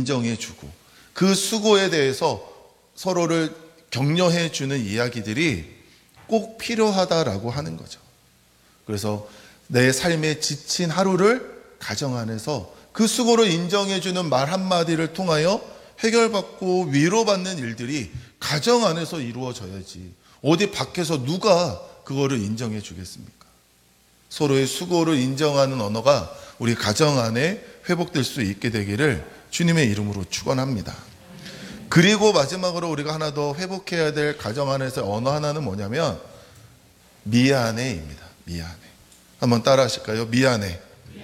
인정해주고 그 수고에 대해서 서로를 격려해주는 이야기들이 꼭 필요하다라고 하는 거죠. 그래서 내 삶에 지친 하루를 가정 안에서 그 수고를 인정해주는 말 한마디를 통하여 해결받고 위로받는 일들이 가정 안에서 이루어져야지 어디 밖에서 누가 그거를 인정해 주겠습니까? 서로의 수고를 인정하는 언어가 우리 가정 안에 회복될 수 있게 되기를 주님의 이름으로 축원합니다. 그리고 마지막으로 우리가 하나 더 회복해야 될 가정 안에서 언어 하나는 뭐냐면 미안해입니다. 미안해. 한번 따라 하실까요? 미안해.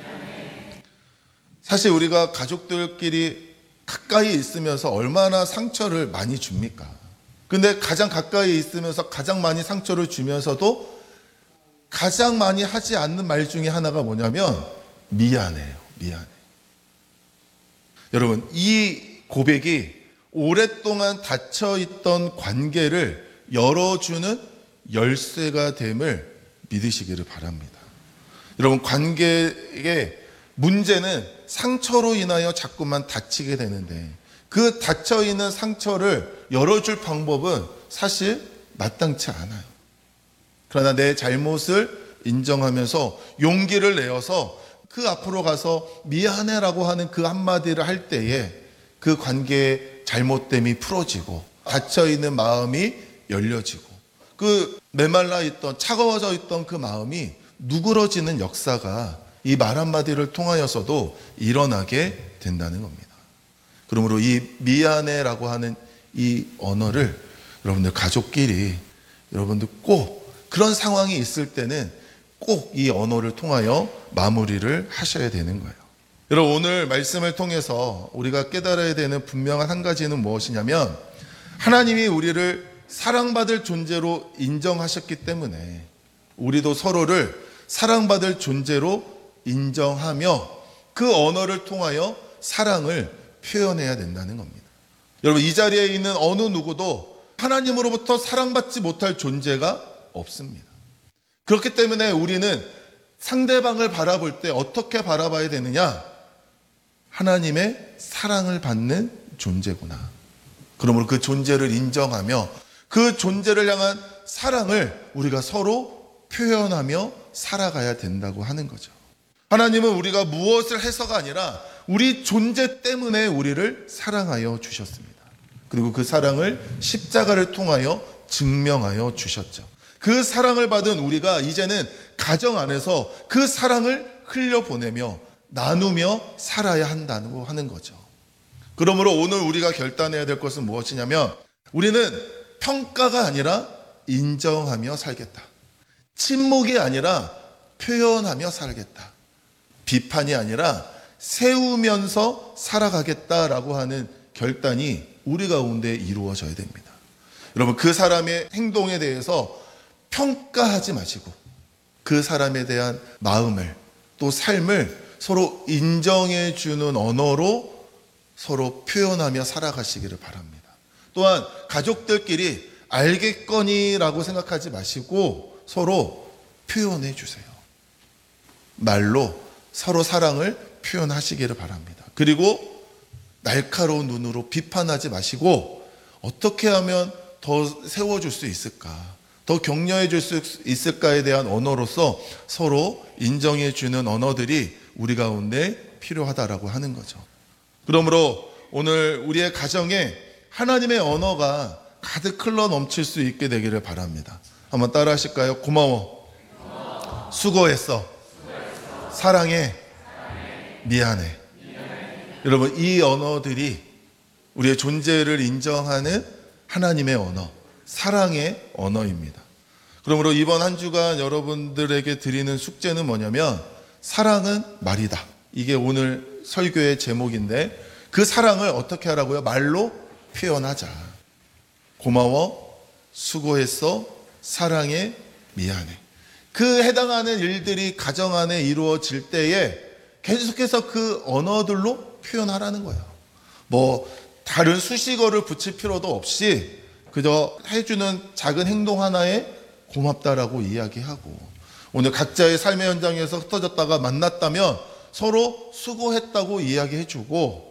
사실 우리가 가족들끼리 가까이 있으면서 얼마나 상처를 많이 줍니까? 근데 가장 가까이 있으면서 가장 많이 상처를 주면서도 가장 많이 하지 않는 말 중에 하나가 뭐냐면 미안해요. 미안해. 여러분, 이 고백이 오랫동안 닫혀있던 관계를 열어주는 열쇠가 됨을 믿으시기를 바랍니다. 여러분, 관계의 문제는 상처로 인하여 자꾸만 닫히게 되는데 그 닫혀있는 상처를 열어줄 방법은 사실 마땅치 않아요. 그러나 내 잘못을 인정하면서 용기를 내어서 그 앞으로 가서 미안해라고 하는 그 한마디를 할 때에 그 관계의 잘못됨이 풀어지고 닫혀있는 마음이 열려지고 그 메말라 있던 차가워져 있던 그 마음이 누그러지는 역사가 이 말 한마디를 통하여서도 일어나게 된다는 겁니다. 그러므로 이 미안해라고 하는 이 언어를 여러분들 가족끼리 여러분들 꼭 그런 상황이 있을 때는 꼭 이 언어를 통하여 마무리를 하셔야 되는 거예요. 여러분, 오늘 말씀을 통해서 우리가 깨달아야 되는 분명한 한 가지는 무엇이냐면 하나님이 우리를 사랑받을 존재로 인정하셨기 때문에 우리도 서로를 사랑받을 존재로 인정하며 그 언어를 통하여 사랑을 표현해야 된다는 겁니다. 여러분, 이 자리에 있는 어느 누구도 하나님으로부터 사랑받지 못할 존재가 없습니다. 그렇기 때문에 우리는 상대방을 바라볼 때 어떻게 바라봐야 되느냐? 하나님의 사랑을 받는 존재구나. 그러므로 그 존재를 인정하며 그 존재를 향한 사랑을 우리가 서로 표현하며 살아가야 된다고 하는 거죠. 하나님은 우리가 무엇을 해서가 아니라 우리 존재 때문에 우리를 사랑하여 주셨습니다. 그리고 그 사랑을 십자가를 통하여 증명하여 주셨죠. 그 사랑을 받은 우리가 이제는 가정 안에서 그 사랑을 흘려보내며 나누며 살아야 한다고 하는 거죠. 그러므로 오늘 우리가 결단해야 될 것은 무엇이냐면 우리는 평가가 아니라 인정하며 살겠다. 침묵이 아니라 표현하며 살겠다. 비판이 아니라 세우면서 살아가겠다라고 하는 결단이 우리 가운데 이루어져야 됩니다. 여러분, 그 사람의 행동에 대해서 평가하지 마시고 그 사람에 대한 마음을 또 삶을 서로 인정해 주는 언어로 서로 표현하며 살아가시기를 바랍니다. 또한 가족들끼리 알겠거니라고 생각하지 마시고 서로 표현해 주세요. 말로 서로 사랑을 표현하시기를 바랍니다. 그리고 날카로운 눈으로 비판하지 마시고 어떻게 하면 더 세워줄 수 있을까, 더 격려해 줄 수 있을까에 대한 언어로서 서로 인정해 주는 언어들이 우리 가운데 필요하다라고 하는 거죠. 그러므로 오늘 우리의 가정에 하나님의 언어가 가득 흘러 넘칠 수 있게 되기를 바랍니다. 한번 따라 하실까요? 고마워. 수고했어. 사랑해. 미안해. 여러분, 이 언어들이 우리의 존재를 인정하는 하나님의 언어, 사랑의 언어입니다. 그러므로 이번 한 주간 여러분들에게 드리는 숙제는 뭐냐면 사랑은 말이다. 이게 오늘 설교의 제목인데 그 사랑을 어떻게 하라고요? 말로 표현하자. 고마워, 수고했어, 사랑해, 미안해. 그 해당하는 일들이 가정 안에 이루어질 때에 계속해서 그 언어들로 표현하라는 거예요. 뭐 다른 수식어를 붙일 필요도 없이 그저 해주는 작은 행동 하나에 고맙다라고 이야기하고, 오늘 각자의 삶의 현장에서 흩어졌다가 만났다면 서로 수고했다고 이야기해주고,